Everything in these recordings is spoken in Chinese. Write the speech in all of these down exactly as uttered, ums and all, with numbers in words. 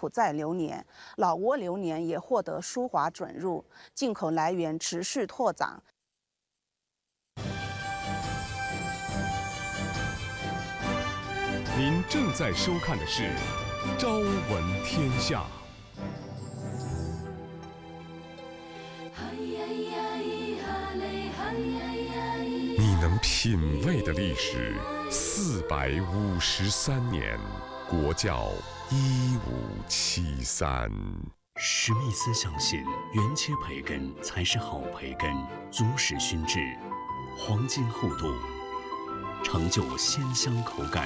埔寨榴莲、老挝榴莲也获得输华准入，进口来源持续拓展。 您正在收看的是《朝闻天下》。你能品味的历史四百五十三年，国窖一五七三。 史密斯相信，原切培根才是好培根，足使熏制，黄金厚度，成就鲜香口感。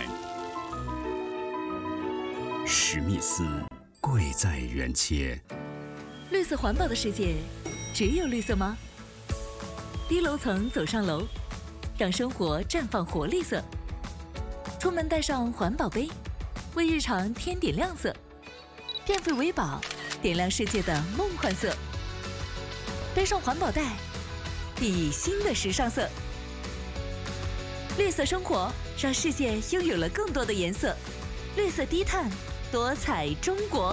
史密斯，贵在原切。 绿色环保的世界，只有绿色吗？低楼层走上楼，让生活绽放活力色。出门带上环保杯，为日常添点亮色。电费为宝，点亮世界的梦幻色。背上环保袋，熠熠新的时尚色。绿色生活，让世界拥有了更多的颜色。绿色低碳，多彩中国。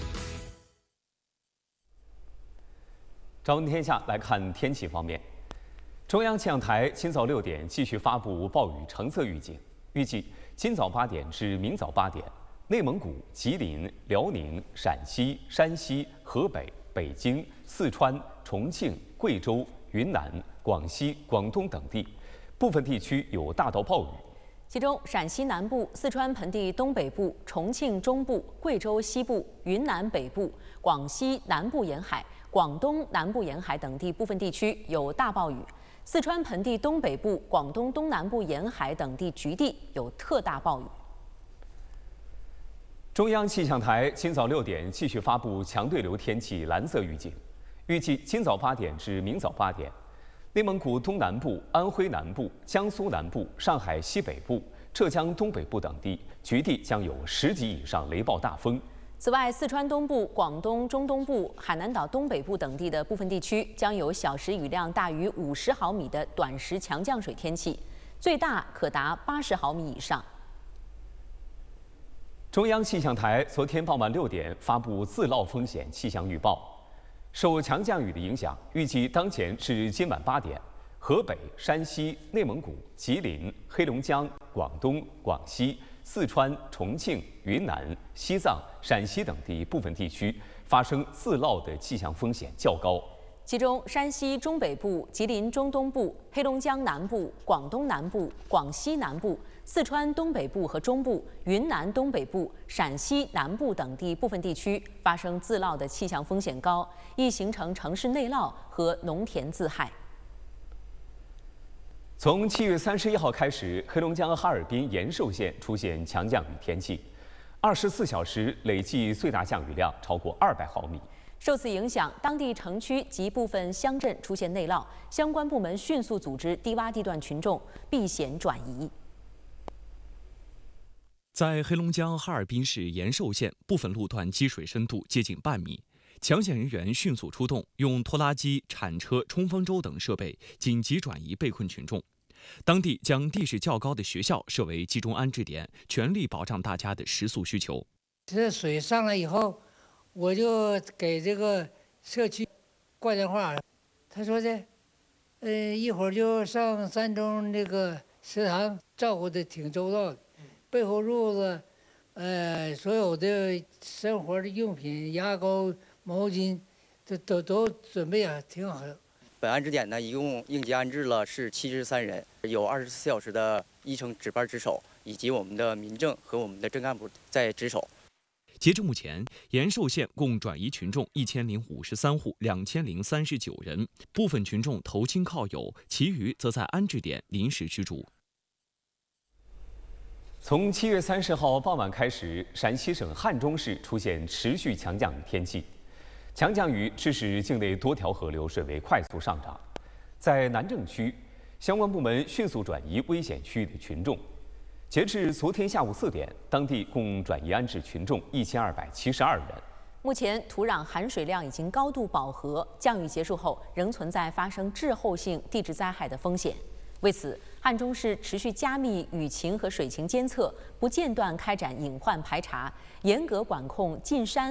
朝闻天下来看天气方面，中央气象台今早六点继续发布暴雨橙色预警，预计今早八点至明早八点，内蒙古、吉林、辽宁、陕西、山西、河北、北京、四川、重庆、贵州、云南、广西、广东等地部分地区有大到暴雨。 其中，陕西南部、四川盆地东北部、重庆中部、贵州西部、云南北部、广西南部沿海、广东南部沿海等地部分地区有大暴雨；四川盆地东北部、广东东南部沿海等地局地有特大暴雨。 中央气象台今早六点继续发布强对流天气蓝色预警，预计今早八点至明早八点，内蒙古东南部、安徽南部、江苏南部、上海西北部、浙江东北部等地局地将有十级以上雷暴大风。 此外，四川东部、广东中东部、海南岛东北部等地的部分地区将有小时雨量大于五十毫米的短时强降水天气，最大可达八十毫米以上。 中央气象台昨天傍晚六点发布自涝风险气象预报，受强降雨的影响，预计当前至今晚八点，河北、山西、内蒙古、吉林、黑龙江、广东、广西、四川、重庆、云南、西藏、陕西等地部分地区发生自涝的气象风险较高。 其中，山西中北部、吉林中东部、黑龙江南部、广东南部、广西南部、四川东北部和中部、云南东北部、陕西南部等地部分地区发生自涝的气象风险高，易形成城市内涝和农田自害。 从七月三十一号开始，黑龙江哈尔滨延寿县出现强降雨天气，二十四小时累计最大降雨量超过二百毫米。 受此影响，当地城区及部分乡镇出现内涝，相关部门迅速组织低洼地段群众避险转移。 在黑龙江哈尔滨市延寿县，部分路段积水深度接近半米，抢险人员迅速出动，用拖拉机、铲车、冲锋舟等设备紧急转移被困群众。当地将地势较高的学校设为集中安置点，全力保障大家的食宿需求。 这水上来以后，我就给这个社区挂电话，他说的，呃，一会儿就上三中那个食堂，照顾的挺周到的，备货褥子，呃，所有的生活的用品，牙膏、毛巾，都都都准备啊，挺好的。 本安置点呢，一共应急安置了是七十三人，有二十四小时的医生值班值守，以及我们的民政和我们的镇干部在值守。 截至目前，延寿县共转移群众一千零五十三户，两千零三十九人，部分群众投亲靠友，其余则在安置点临时居住。 从七月三十号傍晚开始，陕西省汉中市出现持续强降雨天气，强降雨致使境内多条河流水位快速上涨。在南郑区，相关部门迅速转移危险区域的群众。截至昨天下午四点，当地共转移安置群众一千二百七十二人。 目前土壤含水量已经高度饱和，降雨结束后仍存在发生滞后性地质灾害的风险。为此，汉中市持续加密雨情和水情监测，不间断开展隐患排查，严格管控进山